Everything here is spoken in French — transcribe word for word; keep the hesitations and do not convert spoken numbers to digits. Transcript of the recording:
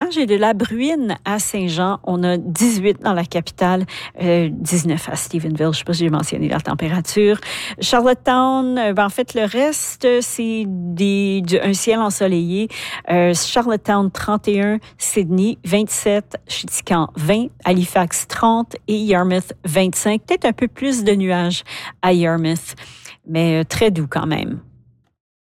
nuages et de la bruine à Saint-Jean. On a dix-huit dans la capitale, euh, dix-neuf à Stephenville. Je ne sais pas si j'ai mentionné la température. Charlottetown, euh, ben, en fait, le reste, c'est des, du, un ciel ensoleillé. Euh, Charlottetown, trente et un. Sydney, vingt-sept. Chittagong, vingt. Halifax, trente. Et Yarmouth, vingt-cinq. Peut-être un peu plus de nuages à Yarmouth, mais euh, très doux quand même.